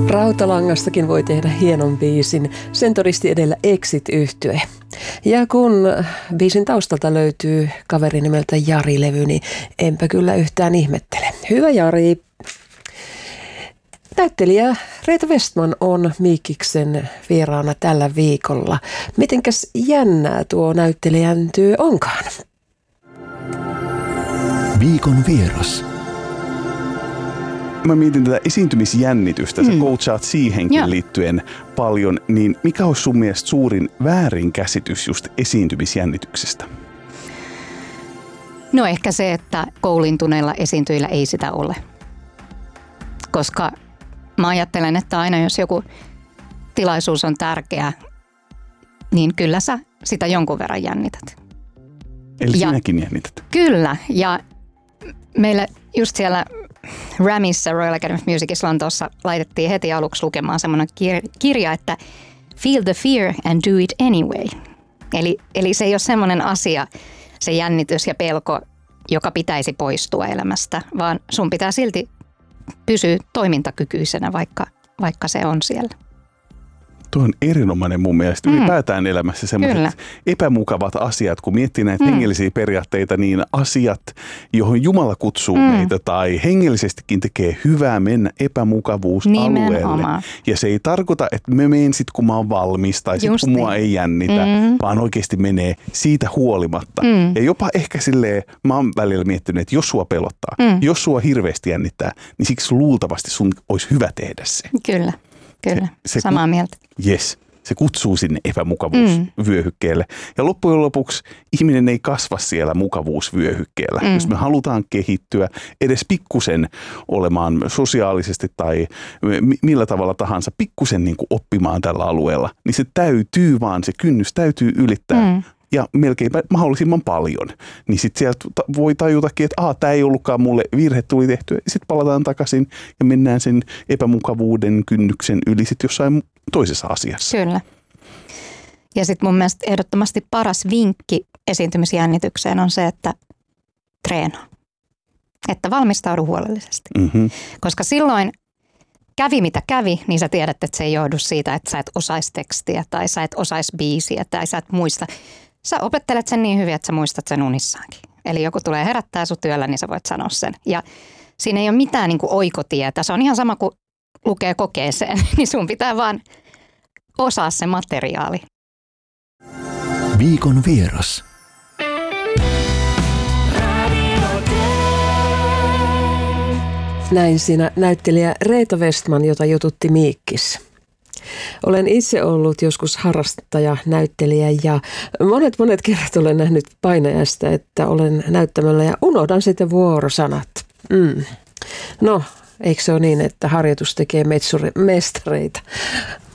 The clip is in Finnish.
Rautalangastakin voi tehdä hienon biisin, sen todisti edellä Exit-yhtye. Ja kun biisin taustalta löytyy kaveri nimeltä Jari-levy, niin enpä kyllä yhtään ihmettele. Hyvä Jari! Näyttelijä Reetta Westman on Miikkiksen vieraana tällä viikolla. Mitenkäs jännää tuo näyttelijän työ onkaan? Viikon vieras. Mä mietin tätä esiintymisjännitystä, sä coachaat siihenkin liittyen paljon, niin mikä olisi sun mielestä suurin väärinkäsitys just esiintymisjännityksestä? No ehkä se, että koulintuneilla esiintyjillä ei sitä ole. Koska mä ajattelen, että aina jos joku tilaisuus on tärkeä, niin kyllä sä sitä jonkun verran jännität. Eli sinäkin jännität? Kyllä, ja meillä just siellä RAMissa, Royal Academy of Musicissa Lontoossa laitettiin heti aluksi lukemaan semmoinen kirja, että feel the fear and do it anyway. Eli se ei ole semmoinen asia, se jännitys ja pelko, joka pitäisi poistua elämästä, vaan sun pitää silti pysyä toimintakykyisenä, vaikka se on siellä. Tuo on erinomainen mun mielestä. Ylipäätään elämässä sellaiset epämukavat asiat, kun miettii näitä hengellisiä periaatteita, niin asiat, johon Jumala kutsuu meitä tai hengellisestikin tekee hyvää mennä epämukavuusalueelle. Ja se ei tarkoita, että me menen sit, kun mä oon valmis tai sit, kun mua ei jännitä, vaan oikeasti menee siitä huolimatta. Ja jopa ehkä silleen, mä oon välillä miettinyt, että jos sua pelottaa, jos sua hirveästi jännittää, niin siksi luultavasti sun olisi hyvä tehdä se. Kyllä. Kyllä, samaa mieltä. Yes, se kutsuu sinne epämukavuusvyöhykkeelle. Ja loppujen lopuksi ihminen ei kasva siellä mukavuusvyöhykkeellä. Jos me halutaan kehittyä edes pikkusen olemaan sosiaalisesti tai millä tavalla tahansa pikkusen niin kuin oppimaan tällä alueella, niin se täytyy vaan, se kynnys täytyy ylittää. Ja melkeinpä mahdollisimman paljon. Niin sitten sieltä voi tajutakin, että tämä ei ollutkaan mulle, virhe tuli tehtyä. Sitten palataan takaisin ja mennään sen epämukavuuden kynnyksen yli sitten jossain toisessa asiassa. Kyllä. Ja sitten mun mielestä ehdottomasti paras vinkki esiintymisjännitykseen on se, että treenaa. Että valmistaudu huolellisesti. Koska silloin kävi mitä kävi, niin sä tiedät, että se ei johdu siitä, että sä et osaisi tekstiä tai sä et osaisi biisiä tai sä et muista. Sä opettelet sen niin hyvin, että sä muistat sen unissaankin. Eli joku tulee herättää sut yöllä, niin sä voit sanoa sen. Ja siinä ei ole mitään niin kuin oikotietä. Se on ihan sama kuin lukee kokeeseen, niin sun pitää vaan osaa se materiaali. Viikon vieras. Näin siinä näyttelijä Reetta Westman, jota jututti Miikkis. Olen itse ollut joskus harrastaja, näyttelijä ja monet kerrat olen nähnyt painajasta, että olen näyttämällä ja unohdan sitten vuorosanat. No, eikö se ole niin, että harjoitus tekee mestareita?